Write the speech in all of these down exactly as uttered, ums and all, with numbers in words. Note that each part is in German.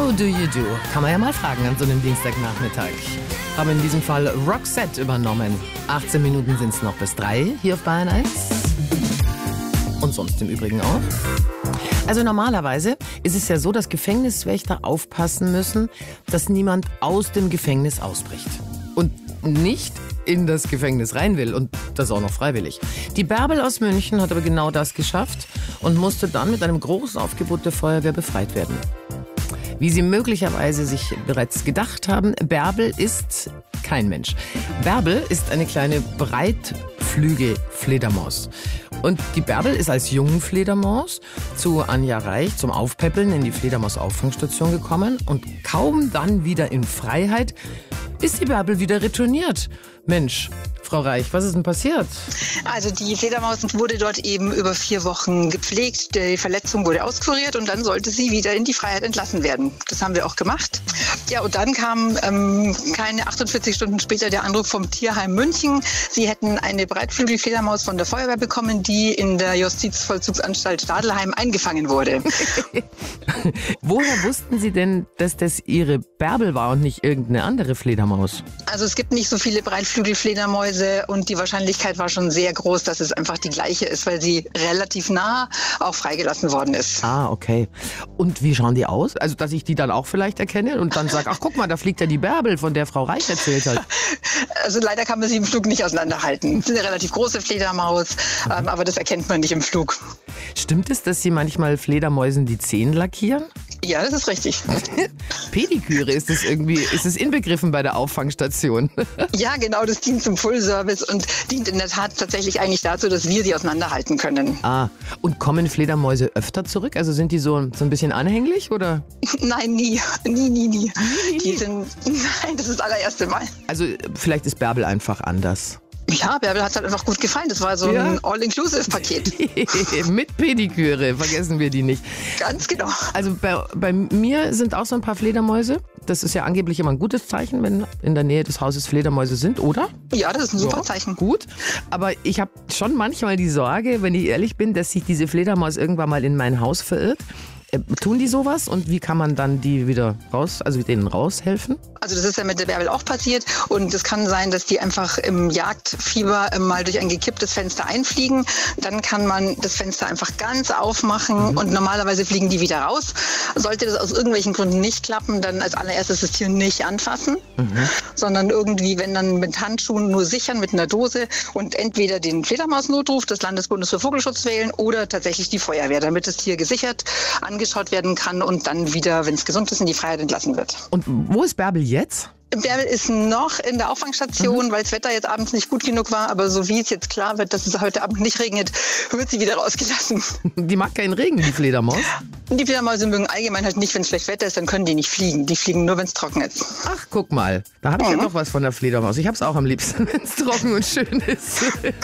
How do you do? Kann man ja mal fragen an so einem Dienstagnachmittag. Haben in diesem Fall Roxette übernommen. achtzehn Minuten sind es noch bis drei hier auf Bayern eins. Und sonst im Übrigen auch. Also normalerweise ist es ja so, dass Gefängniswächter aufpassen müssen, dass niemand aus dem Gefängnis ausbricht. Und nicht in das Gefängnis rein will und das auch noch freiwillig. Die Bärbel aus München hat aber genau das geschafft und musste dann mit einem großen Aufgebot der Feuerwehr befreit werden. Wie Sie möglicherweise sich bereits gedacht haben, Bärbel ist kein Mensch. Bärbel ist eine kleine Breitflügelfledermaus. Und die Bärbel ist als Jungfledermaus zu Anja Reich zum Aufpäppeln in die Fledermaus-Auffangstation gekommen. Und kaum dann wieder in Freiheit ist die Bärbel wieder retourniert. Mensch, Frau Reich, was ist denn passiert? Also die Fledermaus wurde dort eben über vier Wochen gepflegt. Die Verletzung wurde auskuriert und dann sollte sie wieder in die Freiheit entlassen werden. Das haben wir auch gemacht. Ja, und dann kam ähm, keine achtundvierzig Stunden später der Anruf vom Tierheim München. Sie hätten eine Breitflügelfledermaus von der Feuerwehr bekommen, die in der Justizvollzugsanstalt Stadelheim eingefangen wurde. Woher wussten Sie denn, dass das Ihre Bärbel war und nicht irgendeine andere Fledermaus? Also es gibt nicht so viele Breitflügelfledermäuse und die Wahrscheinlichkeit war schon sehr groß, dass es einfach die gleiche ist, weil sie relativ nah auch freigelassen worden ist. Ah, okay. Und wie schauen die aus? Also, dass ich die dann auch vielleicht erkenne und dann sage, ach guck mal, da fliegt ja die Bärbel, von der Frau Reich erzählt hat. Also leider kann man sie im Flug nicht auseinanderhalten. Sie ist eine relativ große Fledermaus, ähm, aber das erkennt man nicht im Flug. Stimmt es, dass Sie manchmal Fledermäusen die Zähne lackieren? Ja, das ist richtig. Pediküre, ist das irgendwie, ist es inbegriffen bei der Auffangstation? Ja, genau, das dient zum Full-Service und dient in der Tat tatsächlich eigentlich dazu, dass wir sie auseinanderhalten können. Ah, und kommen Fledermäuse öfter zurück? Also sind die so, so ein bisschen anhänglich, oder? Nein, nie. Nie, nie, nie. Die sind, nein, das ist das allererste Mal. Also vielleicht ist Bärbel einfach anders. Ja, Bärbel hat es halt einfach gut gefallen. Das war so Ja. ein All-Inclusive-Paket. Mit Pediküre, vergessen wir die nicht. Ganz genau. Also bei, bei mir sind auch so ein paar Fledermäuse. Das ist ja angeblich immer ein gutes Zeichen, wenn in der Nähe des Hauses Fledermäuse sind, oder? Ja, das ist ein super Ja, Zeichen. Gut, aber ich habe schon manchmal die Sorge, wenn ich ehrlich bin, dass sich diese Fledermaus irgendwann mal in mein Haus verirrt. Äh, tun die sowas und wie kann man dann die wieder raus, also denen raushelfen? Also das ist ja mit der Bärbel auch passiert und es kann sein, dass die einfach im Jagdfieber äh, mal durch ein gekipptes Fenster einfliegen. Dann kann man das Fenster einfach ganz aufmachen mhm. und normalerweise fliegen die wieder raus. Sollte das aus irgendwelchen Gründen nicht klappen, dann als allererstes das Tier nicht anfassen, mhm. sondern irgendwie, wenn dann mit Handschuhen nur sichern mit einer Dose und entweder den Fledermausnotruf des Landesbundes für Vogelschutz wählen oder tatsächlich die Feuerwehr, damit das Tier gesichert angeschaut werden kann und dann wieder, wenn es gesund ist, in die Freiheit entlassen wird. Und wo ist Bärbel jetzt? Bärbel ist noch in der Auffangstation, mhm. weil das Wetter jetzt abends nicht gut genug war. Aber so wie es jetzt klar wird, dass es heute Abend nicht regnet, wird sie wieder rausgelassen. Die mag keinen Regen, die Fledermaus? Die Fledermäuse mögen allgemein halt nicht, wenn es schlecht Wetter ist, dann können die nicht fliegen. Die fliegen nur, wenn es trocken ist. Ach, guck mal. Da habe ich mhm. ja doch was von der Fledermaus. Ich habe es auch am liebsten, wenn es trocken und schön ist.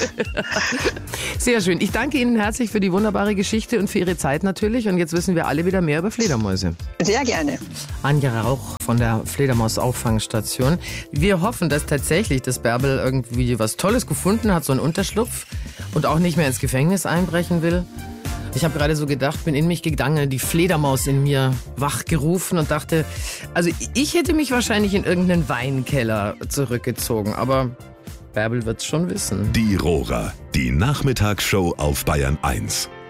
Sehr schön. Ich danke Ihnen herzlich für die wunderbare Geschichte und für Ihre Zeit natürlich. Und jetzt wissen wir alle wieder mehr über Fledermäuse. Sehr gerne. Anja Rauch von der Fledermaus-Auffangstation. Wir hoffen, dass tatsächlich das Bärbel irgendwie was Tolles gefunden hat, so einen Unterschlupf und auch nicht mehr ins Gefängnis einbrechen will. Ich habe gerade so gedacht, bin in mich gegangen, die Fledermaus in mir wachgerufen und dachte, also ich hätte mich wahrscheinlich in irgendeinen Weinkeller zurückgezogen, aber Bärbel wird's schon wissen. Die Rohrer, die Nachmittagsshow auf Bayern eins.